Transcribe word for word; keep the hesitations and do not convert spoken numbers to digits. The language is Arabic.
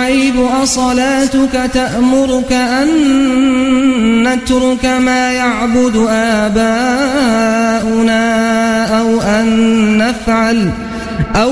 شعيب أصلاتك تأمرك أن نترك ما يعبد آباؤنا أو أن نفعل أو